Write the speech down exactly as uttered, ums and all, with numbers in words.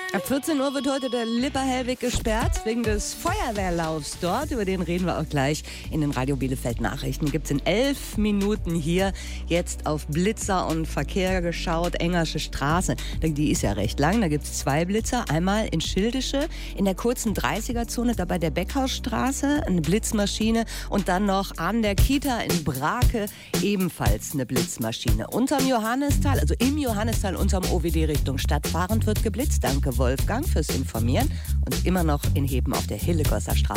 Ab vierzehn Uhr wird heute der Lippe-Hellweg gesperrt, wegen des Feuerwehrlaufs dort. Über den reden wir auch gleich in den Radio Bielefeld Nachrichten. Gibt es in elf Minuten hier jetzt auf Blitzer und Verkehr geschaut. Engersche Straße, die ist ja recht lang. Da gibt es zwei Blitzer. Einmal in Schildische, in der kurzen dreißiger-Zone, da bei der Beckhausstraße, eine Blitzmaschine. Und dann noch an der Kita in Brake ebenfalls eine Blitzmaschine. Unterm Johannisthal, also im Johannisthal, unterm O W D Richtung Stadt fahrend wird geblitzt. Danke Wolfgang fürs Informieren und immer noch in Heben auf der Hillegosser Straße.